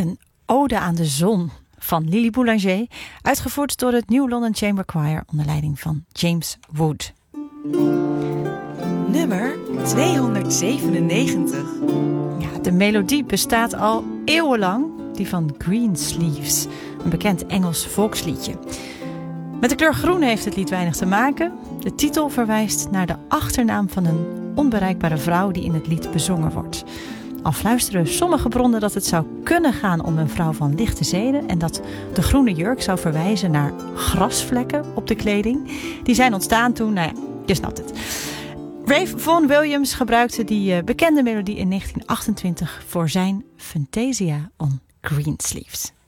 Een ode aan de zon van Lily Boulanger, uitgevoerd door het New London Chamber Choir onder leiding van James Wood. Nummer 297. Ja, de melodie bestaat al eeuwenlang, die van Greensleeves, een bekend Engels volksliedje. Met de kleur groen heeft het lied weinig te maken. De titel verwijst naar de achternaam van een onbereikbare vrouw die in het lied bezongen wordt. Al fluisteren sommige bronnen dat het zou kunnen gaan om een vrouw van lichte zeden en dat de groene jurk zou verwijzen naar grasvlekken op de kleding. Die zijn ontstaan toen, je snapt het. Ralph Vaughan Williams gebruikte die bekende melodie in 1928 voor zijn Fantasia on Greensleeves.